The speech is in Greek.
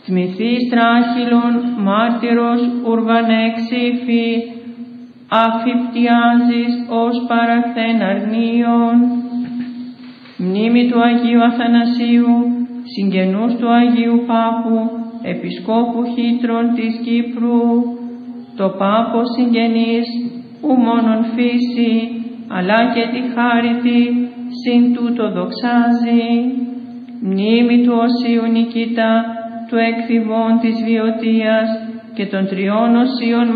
Τμηθής τράχυλων, μάρτυρος ουρβανέξυφη, αφιπτιάζεις ως παραχθέν αρνίων. Μνήμη του Αγίου Αθανασίου, συγγενούς του Αγίου Πάπου, Επισκόπου Χήτρων της Κύπρου, το Πάπο συγγενής, ου μόνον φύση, αλλά και τη χάριτη, συν τούτο δοξάζει. Μνήμη του Οσίου Νικήτα, του εκφηβών της Βιωτίας και των τριών Οσίων